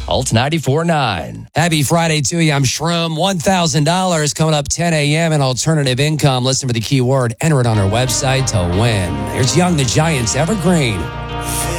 Alt 94.9. Happy Friday to you. I'm Shroom. $1,000 coming up 10 a.m. in alternative income. Listen for the keyword. Enter it on our website to win. Here's Young the Giants Evergreen.